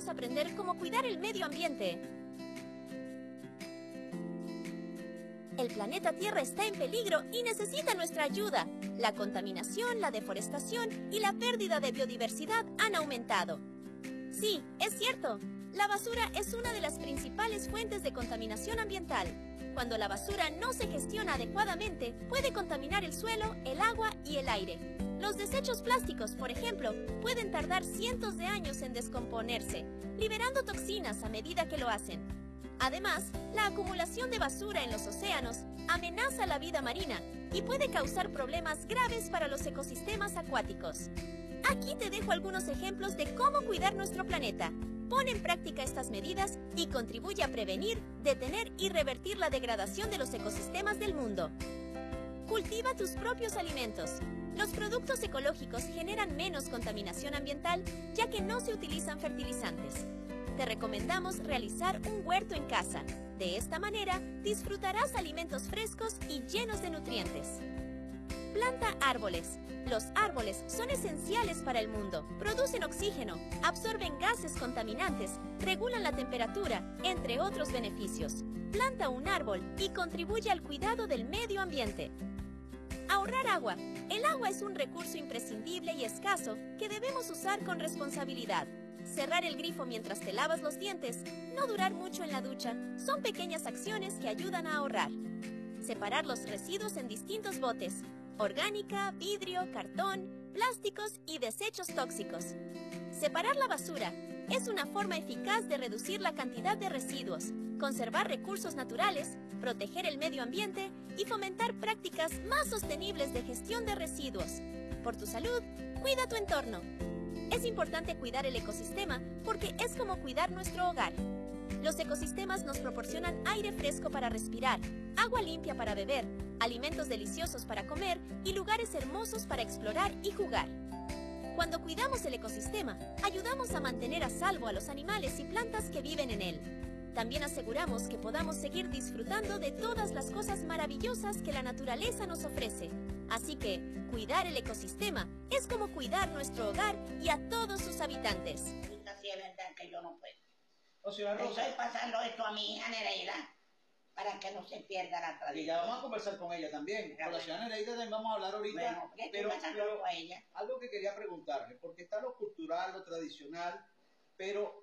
vamos a aprender cómo cuidar el medio ambiente. El planeta Tierra está en peligro y necesita nuestra ayuda. La contaminación, la deforestación y la pérdida de biodiversidad han aumentado. Sí, es cierto. La basura es una de las principales fuentes de contaminación ambiental. Cuando la basura no se gestiona adecuadamente, puede contaminar el suelo, el agua y el aire. Los desechos plásticos, por ejemplo, pueden tardar cientos de años en descomponerse, liberando toxinas a medida que lo hacen. Además, la acumulación de basura en los océanos amenaza la vida marina y puede causar problemas graves para los ecosistemas acuáticos. Aquí te dejo algunos ejemplos de cómo cuidar nuestro planeta. Pon en práctica estas medidas y contribuye a prevenir, detener y revertir la degradación de los ecosistemas del mundo. Cultiva tus propios alimentos. Los productos ecológicos generan menos contaminación ambiental ya que no se utilizan fertilizantes. Te recomendamos realizar un huerto en casa. De esta manera, disfrutarás alimentos frescos y llenos de nutrientes. Planta árboles. Los árboles son esenciales para el mundo. Producen oxígeno, absorben gases contaminantes, regulan la temperatura, entre otros beneficios. Planta un árbol y contribuye al cuidado del medio ambiente. Ahorrar agua. El agua es un recurso imprescindible y escaso que debemos usar con responsabilidad. Cerrar el grifo mientras te lavas los dientes, no durar mucho en la ducha, son pequeñas acciones que ayudan a ahorrar. Separar los residuos en distintos botes: orgánica, vidrio, cartón, plásticos y desechos tóxicos. Separar la basura es una forma eficaz de reducir la cantidad de residuos, conservar recursos naturales, proteger el medio ambiente y fomentar prácticas más sostenibles de gestión de residuos. Por tu salud, cuida tu entorno. Es importante cuidar el ecosistema porque es como cuidar nuestro hogar. Los ecosistemas nos proporcionan aire fresco para respirar, agua limpia para beber, alimentos deliciosos para comer y lugares hermosos para explorar y jugar. Cuando cuidamos el ecosistema, ayudamos a mantener a salvo a los animales y plantas que viven en él. También aseguramos que podamos seguir disfrutando de todas las cosas maravillosas que la naturaleza nos ofrece. Así que, cuidar el ecosistema es como cuidar nuestro hogar y a todos sus habitantes. Sí, es verdad que yo no puedo. O sea, Rosa, Estoy pasando esto a mi hija Nereida para que no se pierda la tradición. y ya vamos a conversar con ella también. Con la señora Nereida también vamos a hablar ahorita. Bueno, porque estoy pasando a ella. Algo que quería preguntarle, porque está lo cultural, lo tradicional, pero